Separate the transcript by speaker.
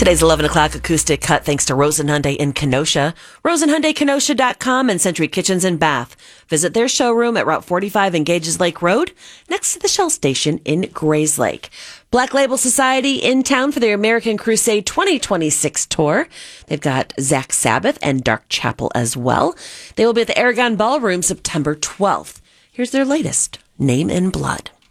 Speaker 1: Today's 11 o'clock acoustic cut thanks to Rosen Hyundai in Kenosha, RosenHyundaiKenosha.com, and Century Kitchens in Bath. Visit their showroom at Route 45 and Gages Lake Road, next to the Shell Station in Grayslake. Black Label Society in town for their American Crusade 2026 tour. They've got Zach Sabbath and Dark Chapel as well. They will be at the Aragon Ballroom September 12th. Here's their latest, Name in Blood.